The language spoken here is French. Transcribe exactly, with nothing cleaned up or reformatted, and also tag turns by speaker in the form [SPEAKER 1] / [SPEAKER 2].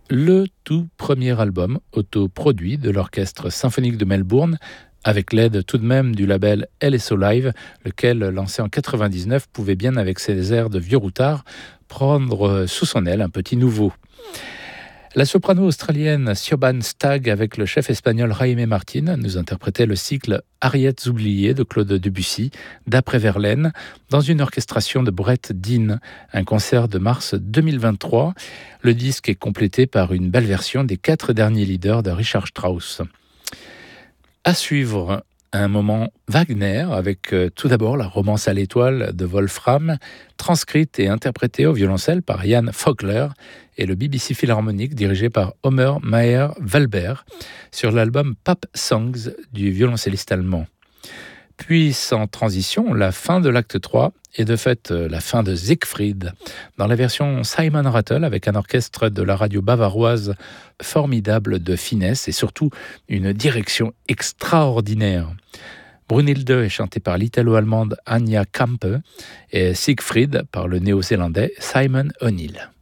[SPEAKER 1] le tout premier album autoproduit de l'Orchestre symphonique de Melbourne, avec l'aide tout de même du label L S O Live, lequel, lancé en quatre-vingt-dix-neuf, pouvait bien, avec ses airs de vieux routard, prendre sous son aile un petit nouveau. La soprano australienne Siobhan Stagg, avec le chef espagnol Jaime Martin, nous interprétait le cycle Ariettes oubliées de Claude Debussy, d'après Verlaine, dans une orchestration de Brett Dean, un concert de mars deux mille vingt-trois. Le disque est complété par une belle version des quatre derniers leaders de Richard Strauss. À suivre, un moment Wagner, avec euh, tout d'abord la romance à l'étoile de Wolfram, transcrite et interprétée au violoncelle par Jan Fogler, et le B B C Philharmonic dirigé par Homer Meyer-Walber, sur l'album Pop Songs du violoncelliste allemand. Puis, sans transition, la fin de l'acte trois et de fait la fin de Siegfried, dans la version Simon Rattle, avec un orchestre de la radio bavaroise formidable de finesse et surtout une direction extraordinaire. Brunhilde est chantée par l'italo-allemande Anja Kampe et Siegfried par le néo-zélandais Simon O'Neill.